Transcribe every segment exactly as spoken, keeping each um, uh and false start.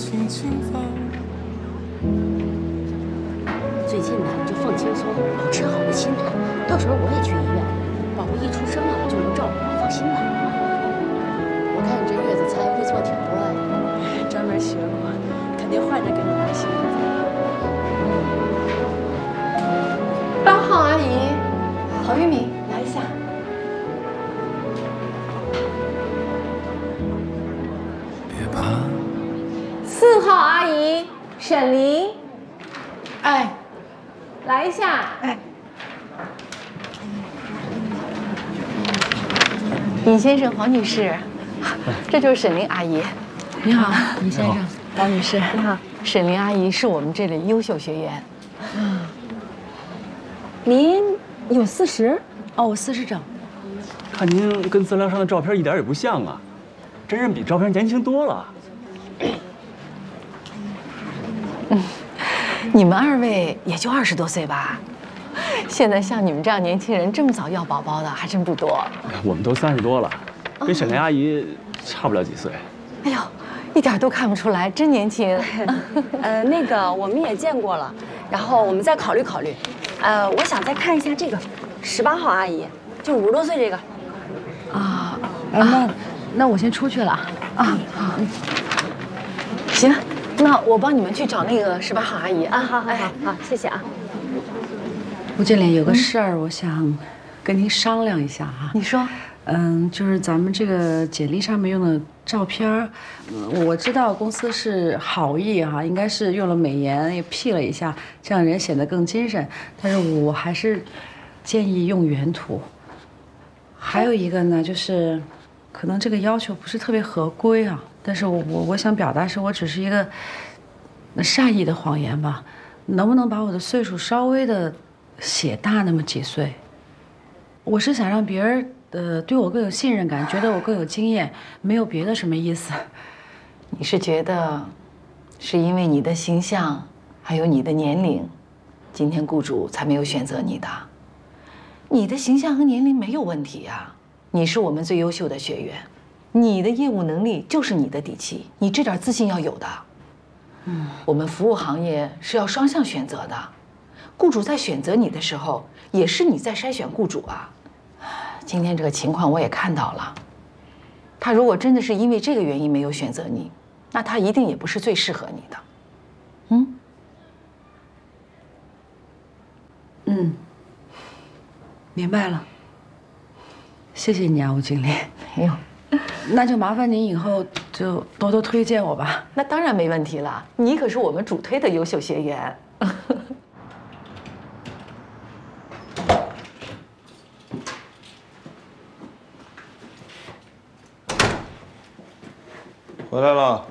最近呢，你就放轻松，保持好的心态。到时候我也去医院，宝宝一出生啊，我就能照顾到，放心吧。我看你这月子餐会做挺多呀， 专门学过，肯定换着给你拿新的。八号阿姨，郝玉敏，来一下。 别怕。 四号阿姨，沈林。哎，来一下。哎。尹先生、黄女士，这就是沈林阿姨。 你好，尹先生， 黄女士。 你好， 沈林阿姨是我们这里优秀学员。 嗯。您有四十？哦，我四十整。 看您跟资料上的照片一点也不像啊，真人比照片年轻多了。 嗯，你们二位也就二十多岁吧？现在像你们这样年轻人这么早要宝宝的还真不多。 我们都三十多了，跟沈莲阿姨差不了几岁。 哎呦，一点都看不出来，真年轻。 呃，那个我们也见过了，然后我们再考虑考虑。呃，我想再看一下这个十八号阿姨，就五十多岁这个。 啊， 哎，那那我先出去了啊。 好，行，那我帮你们去找那个十八号阿姨啊。 好好好好，谢谢啊。 吴经理，有个事儿，我想跟您商量一下哈。 你说。 嗯，就是咱们这个简历上面用的照片儿，我知道公司是好意哈，应该是用了美颜也 P 了一下，这样人显得更精神。但是我还是建议用原图。还有一个呢，就是可能这个要求不是特别合规啊，但是我我我想表达是我只是一个善意的谎言吧，能不能把我的岁数稍微的写大那么几岁？我是想让别人。呃，对我更有信任感，觉得我更有经验，没有别的什么意思。 你是觉得，是因为你的形象，还有你的年龄，今天雇主才没有选择你的？你的形象和年龄没有问题呀，你是我们最优秀的学员，你的业务能力就是你的底气，你这点自信要有的。嗯，我们服务行业是要双向选择的，雇主在选择你的时候，也是你在筛选雇主啊。今天这个情况我也看到了，他如果真的是因为这个原因没有选择你，那他一定也不是最适合你的。嗯， 嗯，明白了。谢谢你啊，吴经理。 哎呦， 那就麻烦您以后就多多推荐我吧。 那当然没问题了，你可是我们主推的优秀学员。 回来了。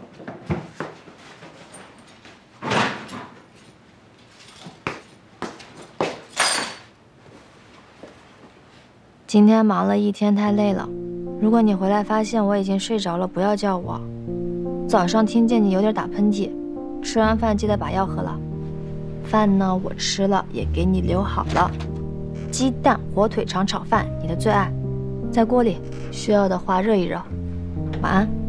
今天忙了一天，太累了。如果你回来发现我已经睡着了，不要叫我。早上听见你有点打喷嚏，吃完饭记得把药喝了。饭呢，我吃了，也给你留好了。鸡蛋、火腿肠炒饭，你的最爱，在锅里，需要的话热一热。晚安。